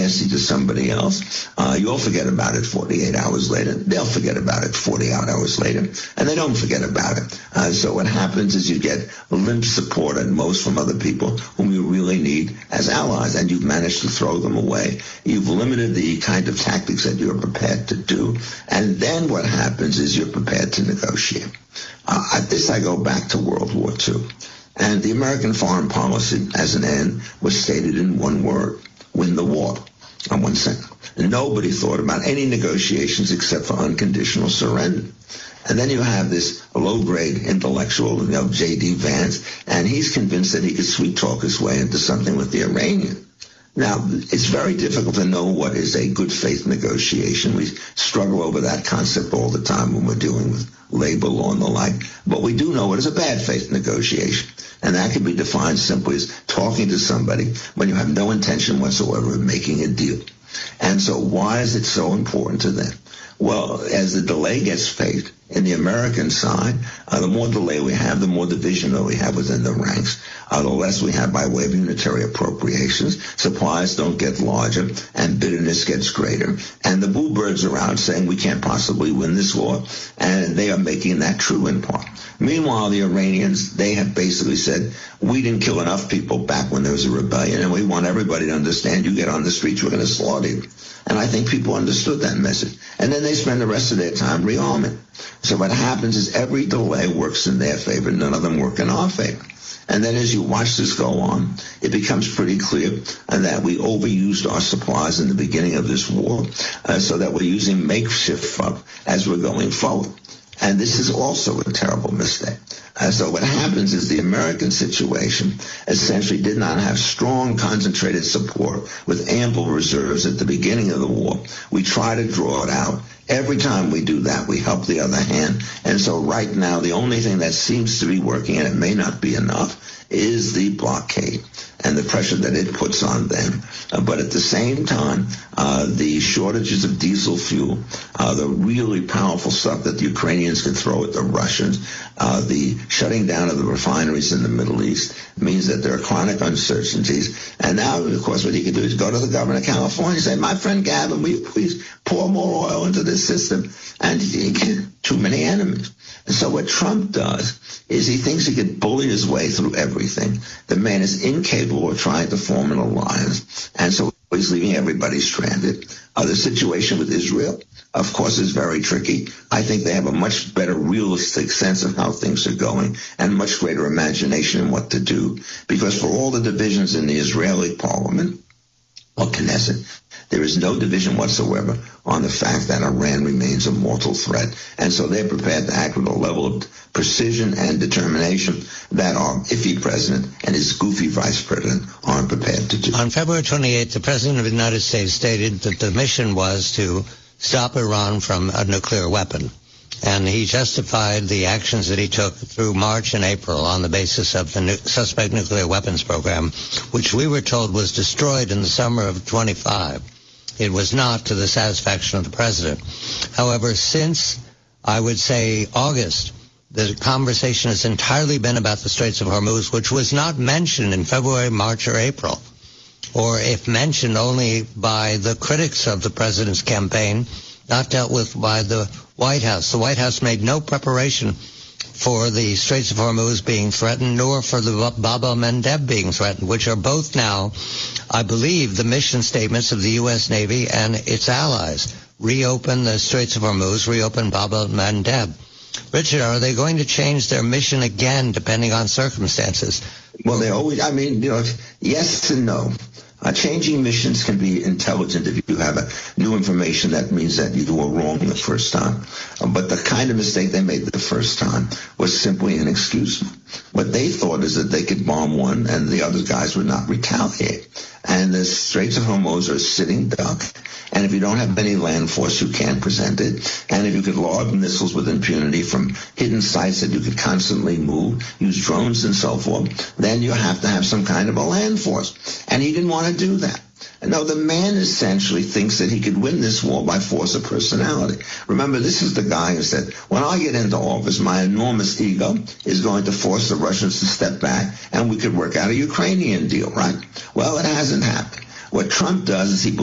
nasty to somebody else, you'll forget about it 48 hours later. They'll forget about it 48 hours later, and they don't forget about it. So what happens is you get limp support at most from other people whom you really need as allies, and you've managed to throw them away. You've limited the kind of tactics that you're prepared to do, and then what happens is you're prepared to negotiate. At this, I go back to World War II. And the American foreign policy as an end was stated in one word: win the war. On one sentence. Nobody thought about any negotiations except for unconditional surrender. And then you have this low-grade intellectual, J.D. Vance, and he's convinced that he could sweet-talk his way into something with the Iranians. Now, it's very difficult to know what is a good faith negotiation. We struggle over that concept all the time when we're dealing with labor law and the like. But we do know what is a bad faith negotiation. And that can be defined simply as talking to somebody when you have no intention whatsoever of making a deal. And so why is it so important to them? Well, as the delay gets faced in the American side, the more delay we have, the more division that we have within the ranks, the less we have by way of unitary appropriations. Supplies don't get larger, and bitterness gets greater. And the bluebirds are out saying we can't possibly win this war, and they are making that true in part. Meanwhile, the Iranians, they have basically said, we didn't kill enough people back when there was a rebellion, and we want everybody to understand, you get on the streets, we're going to slaughter you. And I think people understood that message. And then they spend the rest of their time rearming. So what happens is every delay works in their favor. None of them work in our favor. And then as you watch this go on, it becomes pretty clear that we overused our supplies in the beginning of this war, so that we're using makeshift stuff as we're going forward. And this is also a terrible mistake. So what happens is the American situation essentially did not have strong, concentrated support with ample reserves at the beginning of the war. We try to draw it out. Every time we do that, we help the other hand. And so right now, the only thing that seems to be working, and it may not be enough, is the blockade and the pressure that it puts on them. But at the same time, the shortages of diesel fuel, the really powerful stuff that the Ukrainians can throw at the Russians, the shutting down of the refineries in the Middle East means that there are chronic uncertainties. And now, of course, what you can do is go to the governor of California and say, my friend Gavin, will you please pour more oil into this system? And he get too many enemies. And so what Trump does is he thinks he can bully his way through everything. The man is incapable of trying to form an alliance, and so he's leaving everybody stranded. The situation with Israel, of course, is very tricky. I think they have a much better realistic sense of how things are going and much greater imagination in what to do, because for all the divisions in the Israeli parliament, or Knesset, there is no division whatsoever on the fact that Iran remains a mortal threat. And so they're prepared to act with a level of precision and determination that our iffy president and his goofy vice president aren't prepared to do. On February 28th, the president of the United States stated that the mission was to stop Iran from a nuclear weapon. And he justified the actions that he took through March and April on the basis of the suspect nuclear weapons program, which we were told was destroyed in the summer of 25. It was not to the satisfaction of the president. However, since, I would say, August, the conversation has entirely been about the Straits of Hormuz, which was not mentioned in February, March, or April, or if mentioned only by the critics of the president's campaign, not dealt with by the White House. The White House made no preparation for the Straits of Hormuz being threatened, nor for the Bab el-Mandeb being threatened, which are both now, I believe, the mission statements of the U.S. Navy and its allies. Reopen the Straits of Hormuz, reopen Bab el-Mandeb. Richard, are they going to change their mission again, depending on circumstances? Well, they always, yes and no. Changing missions can be intelligent if you have new information that means that you were wrong the first time. But the kind of mistake they made the first time was simply inexcusable. What they thought is that they could bomb one and the other guys would not retaliate. And the Straits of Hormuz are a sitting duck. And if you don't have any land force, you can't present it. And if you could launch missiles with impunity from hidden sites that you could constantly move, use drones and so forth, then you have to have some kind of a land force. And he didn't want to do that. No, the man essentially thinks that he could win this war by force of personality. Remember, this is the guy who said, when I get into office, my enormous ego is going to force the Russians to step back and we could work out a Ukrainian deal, right? Well, it hasn't happened. What Trump does is he